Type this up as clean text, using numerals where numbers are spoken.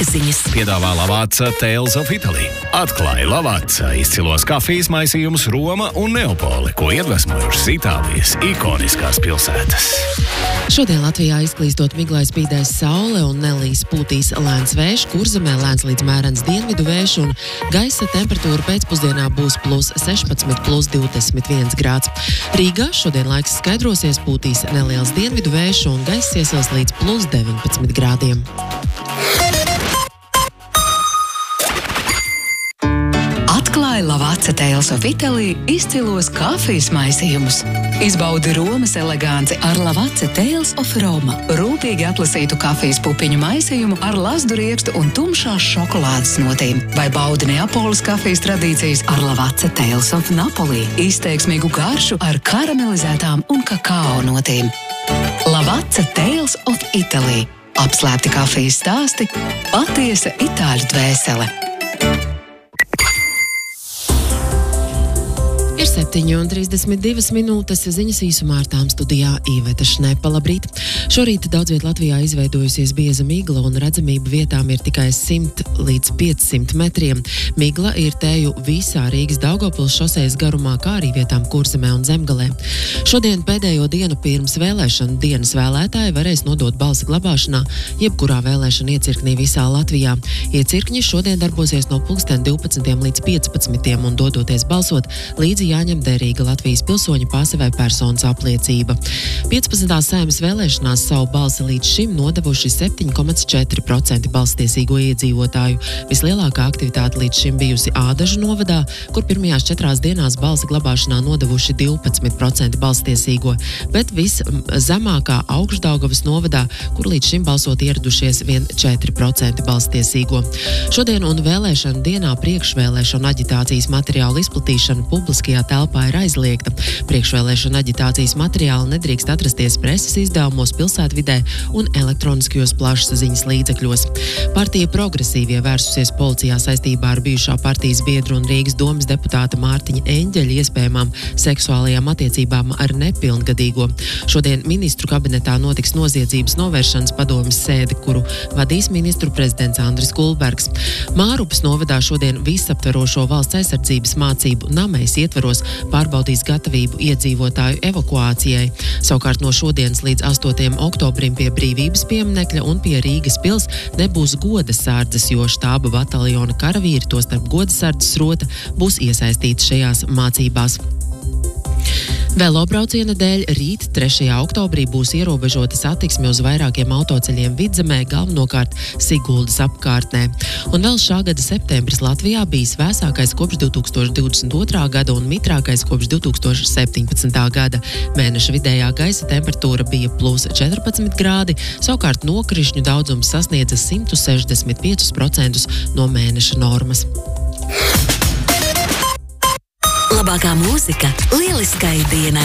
ziņas. Piedāvā Lavazza Tales of Italy. Atklāja Lavazza izcilos kafijas maisījumus Roma un Neapoli, ko iedvesmojušas Itālijas ikoniskās pilsētas. Šodien Latvijā izklīstot miglai spīdēs saule un nelīs pūtīs lēns vējš, Kurzemē lēns līdz mērens dienvidu vējš un gaisa temperatūra pēcpusdienā būs +16, +21 grāds. Rīgā šodien laiks skaidrosies, pūtīs neliels dienvidu vējš un gaiss iesils līdz +19 grādiem. Atklāja Lavazza Tales of Italy izcilos kafijas maisījumus. Izbaudi Romas eleganci ar Lavazza Tales of Roma. Rūpīgi atlasītu kafijas pupiņu maisījumu ar lazdu riekstu un tumšās šokolādes notīm. Vai baudi Neapoles kafijas tradīcijas ar Lavazza Tales of Napoli. Izteiksmīgu garšu ar karamelizētām un kakao notīm. Lavazza Tales of Italy. Apslēpti kafijas stāsti, patiesa itāļu dvēsele. Ir 7:32 minūtes, ziņas īsumā ar tām studijā Īveta Šnepa. Labrīt! Šorīt daudz viet Latvijā izveidojusies bieza migla un redzamība vietām ir tikai 100 līdz 500 metriem. Migla ir teju visā Rīgas Daugavpils šosejas garumā, kā arī vietām Kurzemē un Zemgalē. Šodien pēdējo dienu pirms vēlēšanu dienas vēlētāji varēs nodot balsi glabāšanā jebkurā vēlēšana iecirknī visā Latvijā. Iecirkņi šodien darbosies no 12 līdz 15 un dodoties balsot līdzi jāņem derīga Latvijas pilsoņa pase vai personas apliecība. 15. Saeimas vēlēšanās savu balsi līdz šim nodevuši 7,4% balstiesīgo iedzīvotāju. Vislielākā aktivitāte līdz šim bijusi Ādažu novadā, kur pirmajās 4 dienās balsi glabāšanā nodevuši 12% balstiesīgo, bet viszemākā Augšdaugavas novadā, kur līdz šim balsot ieradušies vien 4% balstiesīgo. Šodien un vēlēšanu dienā priekšvēlēšanu aģitācijas materiālu izplatīšana publiskajā telpā ir aizliegta. Priekšvēlēšana aģitācijas materiāli nedrīkst atrasties preses izdevumos, pilsētvidē un elektroniskajos plašsaziņas līdzekļos. Partija Progresīvie vērsusies policijā saistībā ar bijušā partijas biedru un Rīgas domes deputāta Mārtiņa Eņģeļa iespējamām seksuālajām attiecībām ar nepilngadīgo. Šodien ministru kabinetā notiks noziedzības novēršanas padomes sēde, kuru vadīs ministru prezidents Andris Kulbergs. Mārupas novadā šodien visaptverošo valsts aizsardzības mācību namēs ietveros pārbaudīs gatavību iedzīvotāju evakuācijai. Savukārt no šodienas līdz 8. oktobrim pie Brīvības pieminekļa un pie Rīgas pils nebūs godasardzes, jo štāba bataljona karavīri, tostarp godasardzes rota, būs iesaistīti šajās mācībās. Velobrauciena dēļ rīt 3. oktobrī būs ierobežota satiksme uz vairākiem autoceļiem Vidzemē, galvenokārt Siguldas apkārtnē. Un vēl šā gada septembris Latvijā bijis vēsākais kopš 2022. gada un mitrākais kopš 2017. gada. Mēneša vidējā gaisa temperatūra bija +14 grādi, savukārt nokrišņu daudzums sasniedza 165% no mēneša normas. Labākā mūzika lieliskai dienai.